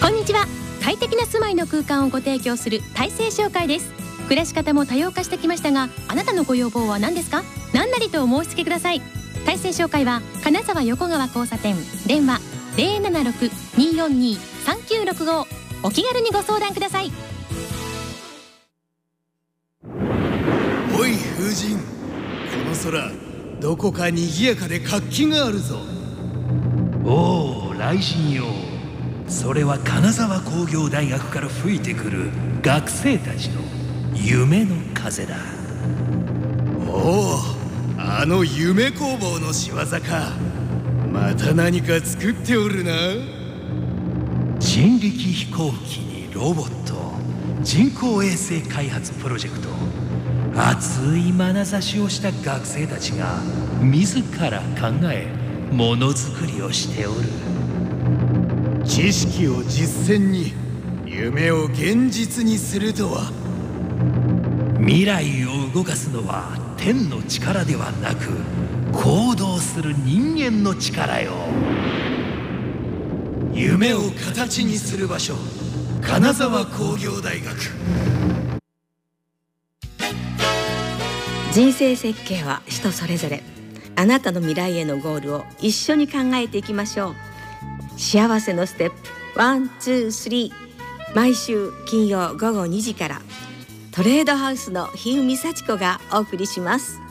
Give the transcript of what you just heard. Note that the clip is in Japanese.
んにちは。快適な住まいの空間をご提供する大成商会です。暮らし方も多様化してきましたが、あなたのご要望は何ですか？何なりとお申し付けください。大成商会は金沢横川交差点、電話 076-242-3965。 お気軽にご相談ください。 おい風神、この空どこか賑やかで活気があるぞ。 おお、雷神よ。それは金沢工業大学から吹いてくる学生たちの夢の風だ。 おお、あの夢工房の仕業か。また何か作っておるな。 人力飛行機にロボット、人工衛星開発プロジェクト、熱い眼差しをした学生たちが自ら考えものづくりをしておる。 知識を実践に、夢を現実にするとは。 未来を動かすのは天の力ではなく、行動する人間の力よ。 夢を形にする場所、金沢工業大学。 人生設計は人それぞれ。あなたの未来へのゴールを一緒に考えていきましょう。幸せのステップ1、2、3、毎週金曜午後2時から、トレードハウスの日海幸子がお送りします。